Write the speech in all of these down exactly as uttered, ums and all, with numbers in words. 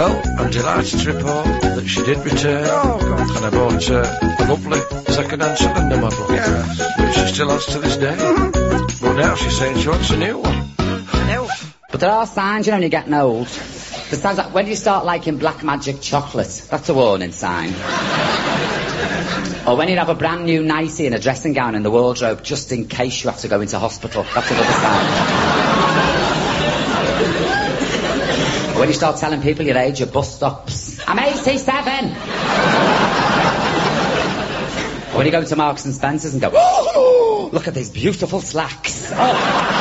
Well, I'm delighted to report that she did return, Oh, God. and I bought her a lovely second-hand cylinder model, Yes. which she still has to this day. But now she's saying she wants a new one. But there are signs, you know, when you're getting old. There's signs like when you start liking Black Magic chocolate. That's a warning sign. Or when you have a brand new nightie and a dressing gown in the wardrobe just in case you have to go into hospital. That's another sign. Or when you start telling people your age at bus stops. I'm eighty-seven! Or when you go to Marks and Spencer's and go, oh, look at these beautiful slacks. Oh.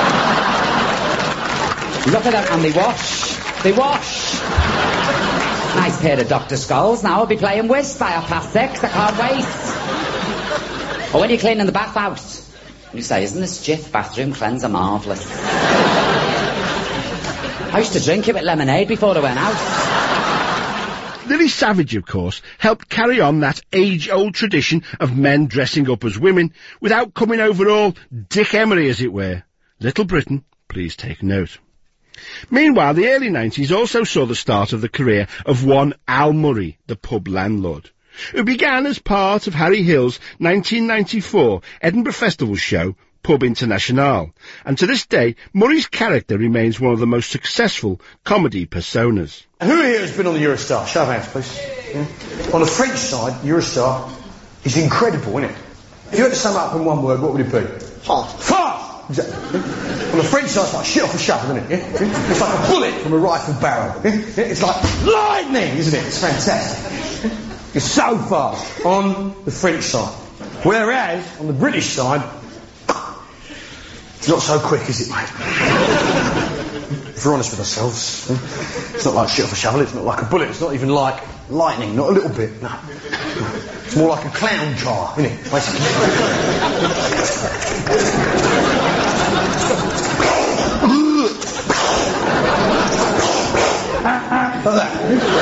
Look at them, and they wash. They wash. Nice pair of Doctor Skulls. Now I'll be playing whist by half past six. I can't wait. Or when you're cleaning the bathhouse, you say, isn't this Jif bathroom cleanser marvellous? I used to drink it with lemonade before I went out. Lily Savage, of course, helped carry on that age-old tradition of men dressing up as women without coming over all Dick Emery, as it were. Little Britain, please take note. Meanwhile, the early nineties also saw the start of the career of one Al Murray, the pub landlord, who began as part of Harry Hill's nineteen ninety-four Edinburgh Festival show, Pub International, and to this day, Murray's character remains one of the most successful comedy personas. Who here has been on the Eurostar? Show of hands, please. Yeah. On the French side, Eurostar is incredible, isn't it? If you had to sum up in one word, what would it be? Fast. Fast! Exactly. On the French side, it's like shit off a shovel, isn't it? Yeah? It's like a bullet from a rifle barrel. Yeah? It's like lightning, isn't it? It's fantastic. It's so fast on the French side. Whereas, on the British side, it's not so quick, is it, mate? If we're honest with ourselves, it's not like shit off a shovel, it's not like a bullet, it's not even like lightning, not a little bit, no. It's more like a clown car, isn't it, basically? Like that.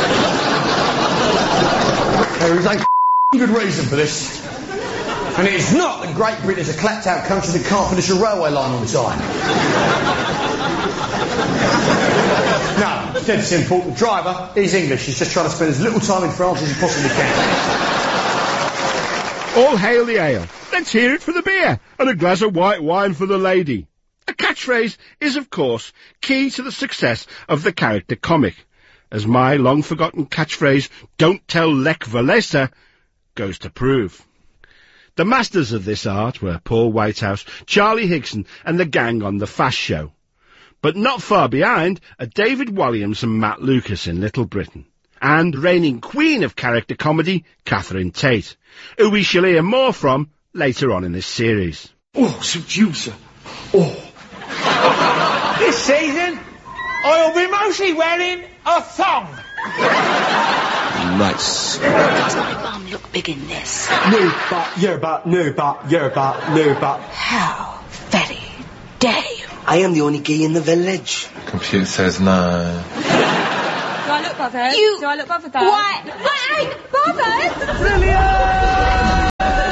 There is a good reason for this. And it is not that Great Britain is a clapped-out country that can't finish a railway line on time. No, it's dead simple. The driver is English. He's just trying to spend as little time in France as he possibly can. All hail the ale. Let's hear it for the beer, and a glass of white wine for the lady. A catchphrase is, of course, key to the success of the character comic, as my long-forgotten catchphrase, don't tell Lech Walesa, goes to prove. The masters of this art were Paul Whitehouse, Charlie Higson, and the gang on The Fast Show. But not far behind are David Walliams and Matt Lucas in Little Britain, and reigning queen of character comedy, Catherine Tate, who we shall hear more from later on in this series. Oh, seducer. Oh. This season, I'll be mostly wearing a thong. Nice. Does my bum look big in this? No, but, yeah, but, no, but, yeah, but, no, but. How very dare you? I am the only gay in the village. Computer says no. Do I look bothered? You... Do I look bothered though? Why? I ain't bothered! Brilliant!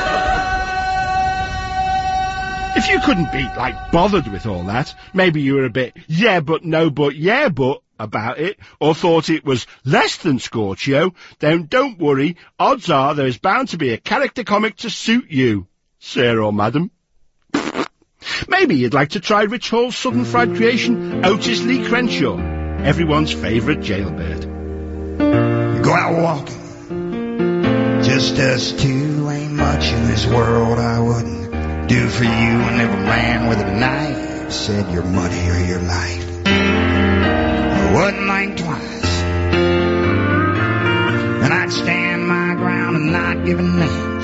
If you couldn't be, like, bothered with all that, maybe you were a bit yeah but no but yeah but about it, or thought it was less than Scorchio, then don't worry, odds are there's bound to be a character comic to suit you, sir or madam. Maybe you'd like to try Rich Hall's Southern Fried creation, Otis Lee Crenshaw, everyone's favourite jailbird. Go out walking, just us two, ain't much in this world I wouldn't do for you. And every man with a knife said your money or your life. I wouldn't think twice, and I'd stand my ground and not give a name.